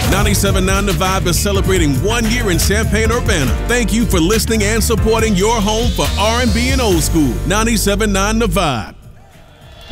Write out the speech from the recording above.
97.9 The Vibe is celebrating 1 year in Champaign-Urbana. Thank you for listening and supporting your home for R&B and old school. 97.9 The Vibe.